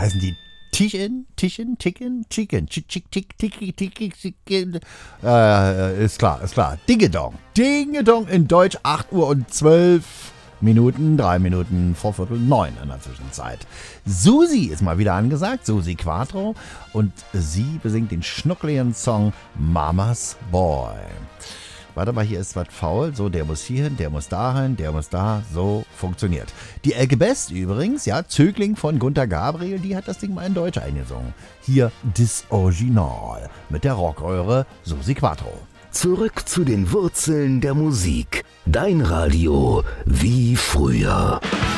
heißen die Ticken, Chicken, Chicken. Ist klar. Dingedong in Deutsch, 8 Uhr und 12 Minuten, 3 Minuten vor Viertel 9 in der Zwischenzeit. Susi ist mal wieder angesagt, Susi Quattro, und sie besingt den schnuckligen Song Mama's Boy. Warte mal, hier ist was faul. So, der muss hierhin, der muss dahin, der muss da. So funktioniert. Die Elke Best übrigens, ja, Zögling von Gunter Gabriel, die hat das Ding mal in Deutsch eingesungen. Hier das Original mit der Rockröhre Susi Quattro. Zurück zu den Wurzeln der Musik. Dein Radio wie früher.